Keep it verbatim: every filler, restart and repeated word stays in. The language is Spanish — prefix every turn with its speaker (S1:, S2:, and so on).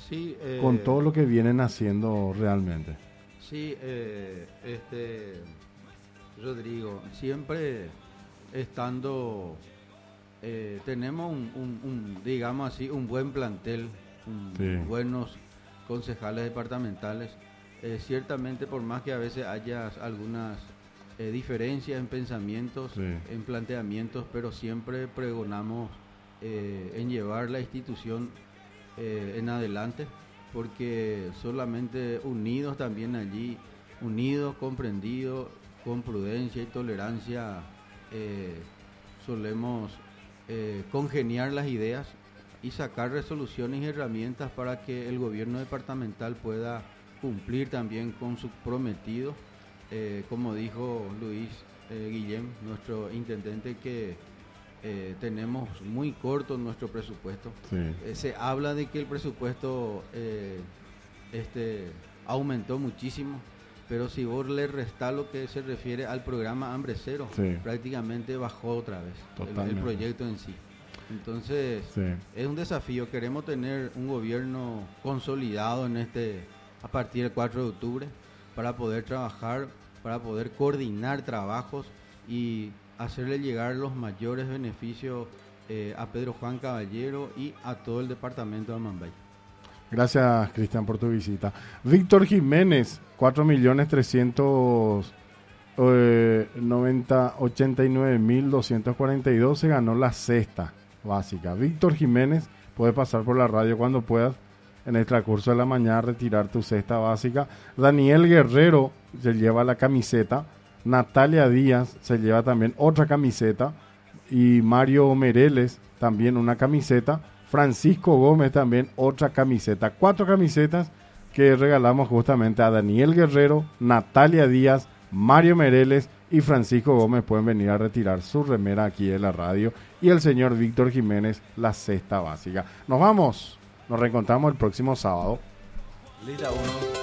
S1: Sí, eh,
S2: con todo lo que vienen haciendo realmente.
S1: Sí, eh, este, Rodrigo, siempre estando, eh, tenemos un, un, un, digamos así, un buen plantel, un,
S2: Sí.
S1: buenos concejales departamentales. Eh, ciertamente, por más que a veces haya algunas eh, diferencias en pensamientos,
S2: Sí.
S1: en planteamientos, pero siempre pregonamos eh, en llevar la institución eh, en adelante, porque solamente unidos también allí, unidos, comprendidos, con prudencia y tolerancia, eh, solemos eh, congeniar las ideas y sacar resoluciones y herramientas para que el gobierno departamental pueda cumplir también con su prometido, eh, como dijo Luis eh, Guillem, nuestro intendente, que eh, tenemos muy corto nuestro presupuesto.
S2: Sí.
S1: Eh, se habla de que el presupuesto eh, este, aumentó muchísimo, pero si vos le restás lo que se refiere al programa Hambre Cero,
S2: Sí.
S1: prácticamente bajó otra vez el, el
S2: Totalmente.
S1: proyecto en sí. Entonces,
S2: Sí.
S1: es un desafío. Queremos tener un gobierno consolidado en este a partir del cuatro de octubre para poder trabajar, para poder coordinar trabajos y hacerle llegar los mayores beneficios eh, a Pedro Juan Caballero y a todo el departamento de Amambay.
S2: Gracias, Cristian, por tu visita. Víctor Jiménez, cuatro millones trescientos ochenta y nueve mil doscientos cuarenta y dos, se ganó la cesta básica. Víctor Jiménez, puedes pasar por la radio cuando puedas en el transcurso de la mañana, retirar tu cesta básica. Daniel Guerrero se lleva la camiseta. Natalia Díaz se lleva también otra camiseta. Y Mario Mereles también una camiseta. Francisco Gómez también otra camiseta. Cuatro camisetas que regalamos justamente a Daniel Guerrero, Natalia Díaz, Mario Mereles y Francisco Gómez. Pueden venir a retirar su remera aquí de la radio. Y el señor Víctor Jiménez la cesta básica. Nos vamos. Nos reencontramos el próximo sábado.
S1: Lista uno.